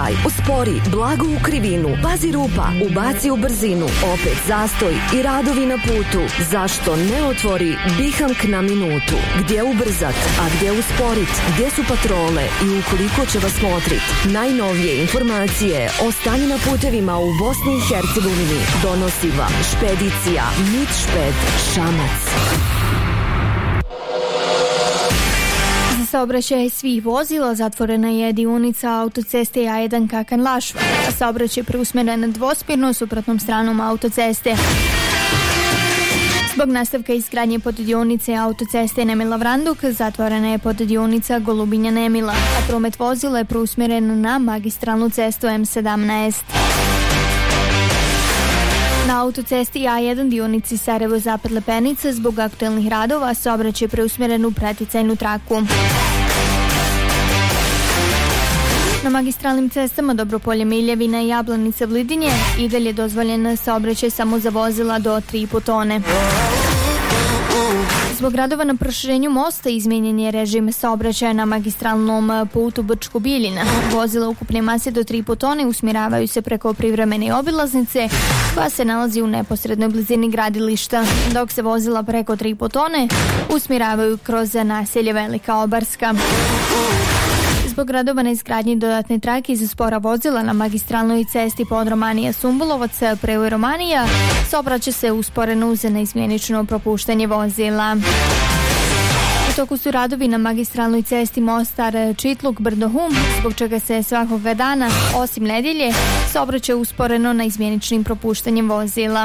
Ubrzaj, uspori, blago u krivinu, pazi rupa, ubaci u brzinu, opet zastoj i radovi na putu. Zašto ne otvori Bihank na minutu? Gdje ubrzat, a gdje usporit? Gdje su patrole i ukoliko će vas motrit? Najnovije informacije o stanju na putevima u Bosni i Hercegovini donosi vam Špedicija Mitšped Šamac. Za saobraćaj svih vozila zatvorena je dionica autoceste A1 Kakan-Lašva, a saobraćaj preusmjeren dvosmjerno suprotnom stranom autoceste. Zbog nastavka izgradnje poddionice autoceste Nemila-Vranduk zatvorena je poddionica Golubinja-Nemila, a promet vozila je preusmjeren na magistralnu cestu M17. Na autocesti A1 dionici Sarajevo-Zapad Lepenica zbog aktuelnih radova saobraćaj preusmjeren u preticajnu traku. Na magistralnim cestama Dobropolje-Miljevina i Jablanica-Vlidinje i dalje dozvoljen saobraćaj samo za vozila do 3,5 tone. Zbog radova na proširenju mosta izmijenjen je režim saobraćaja na magistralnom putu Brčko-Bijeljina. Vozila ukupne mase do 3,5 tone usmjeravaju se preko privremene obilaznice koja se nalazi u neposrednoj blizini gradilišta, dok se vozila preko 3,5 tone usmjeravaju kroz naselje Velika Obarska. Zbog radova na izgradnji dodatne trake za spora vozila na magistralnoj cesti Podromanija-Sumbulovac preko Romanija saobraća se usporeno uz neizmjenično propuštanje vozila. U toku su radovi na magistralnoj cesti Mostar-Čitluk-Brdo-Hum, zbog čega se svakoga dana, osim nedjelje, saobraća usporeno na izmjeničnim propuštanjem vozila.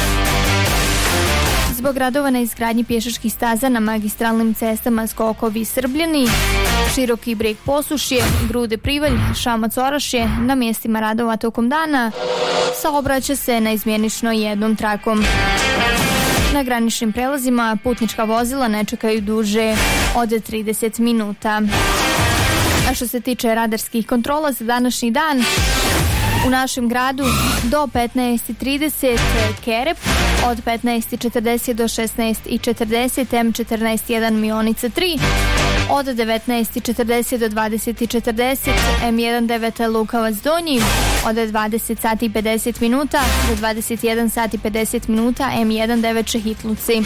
Zbog radova na izgradnji pješačkih staza na magistralnim cestama Skokovi-Srbljani, Široki Breg-Posušje, Grude-Privalj, Šamac-Orašje, na mjestima radova tokom dana saobraća se na izmjenično jednom trakom. Na graničnim prelazima putnička vozila ne čekaju duže od 30 minuta. A što se tiče radarskih kontrola za današnji dan, u našem gradu do 15:30 Kerep, od 15:40 do 16:40 M14-1 Mionica 3, od 19:40 do 20:40 M19 Lukavac Donji, od 20 sati 50 minuta do 21 sati 50 minuta M19 Šehitluci.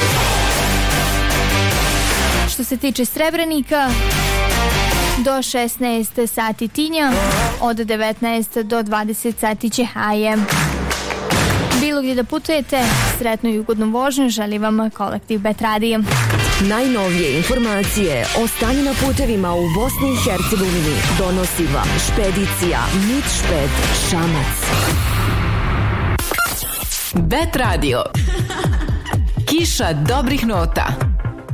Što se tiče Srebrenika, do 16 sati Tinja, od 19 do 20 sati Čehaje. Bilo gdje da putujete, sretnu i ugodnu vožnju želi vam kolektiv Bet Radio. Najnovije informacije o stanju na putevima u Bosni i Hercegovini donosi vam Špedicija Mitšped Šamac. Bet Radio. Kiša dobrih nota.